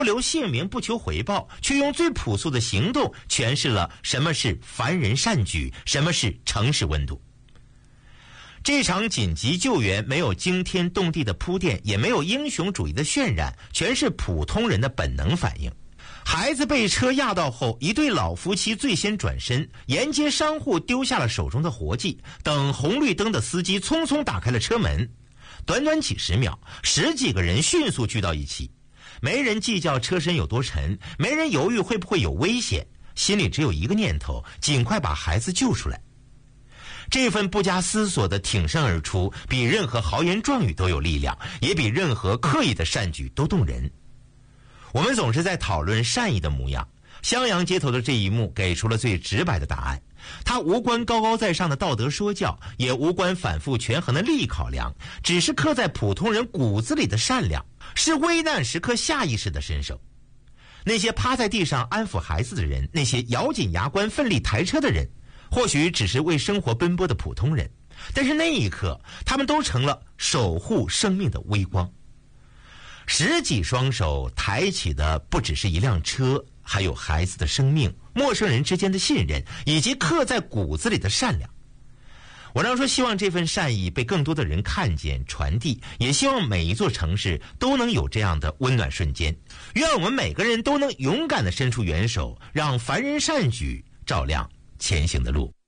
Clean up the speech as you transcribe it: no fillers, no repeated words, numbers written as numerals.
不留姓名不求回报，却用最朴素的行动诠释了什么是凡人善举，什么是城市温度。这场紧急救援没有惊天动地的铺垫，也没有英雄主义的渲染，全是普通人的本能反应。孩子被车压到后，一对老夫妻最先转身，沿街商户丢下了手中的活计，等红绿灯的司机匆匆打开了车门。短短几十秒，10几个人迅速聚到一起，没人计较车身有多沉，没人犹豫会不会有危险，心里只有一个念头：尽快把孩子救出来。这份不加思索的挺身而出，比任何豪言壮语都有力量，也比任何刻意的善举都动人。我们总是在讨论善意的模样，襄阳街头的这一幕给出了最直白的答案。它无关高高在上的道德说教，也无关反复权衡的利益考量，只是刻在普通人骨子里的善良，是危难时刻下意识的伸手。那些趴在地上安抚孩子的人，那些咬紧牙关奋力抬车的人，或许只是为生活奔波的普通人，但是那一刻他们都成了守护生命的微光。10几双手抬起的不只是一辆车，还有孩子的生命，陌生人之间的信任，以及刻在骨子里的善良。我常说，希望这份善意被更多的人看见传递，也希望每一座城市都能有这样的温暖瞬间。愿我们每个人都能勇敢地伸出援手，让凡人善举照亮前行的路。